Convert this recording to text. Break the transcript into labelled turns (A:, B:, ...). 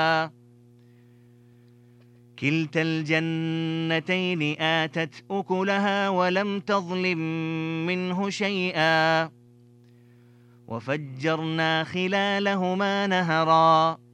A: كلتا الجنتين آتت أكلها ولم تظلم منه شيئا وفجرنا خلالهما نهرا